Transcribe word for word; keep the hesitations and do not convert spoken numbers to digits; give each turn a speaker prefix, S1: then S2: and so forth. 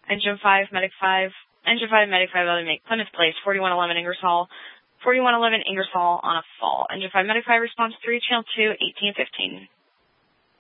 S1: Engine five, Medic five. Engine five, Medic five, let me make Plymouth Place, forty-one eleven Ingersoll. forty-one eleven Ingersoll on a fall. Engine five, Medic five, response three, channel two, eighteen fifteen.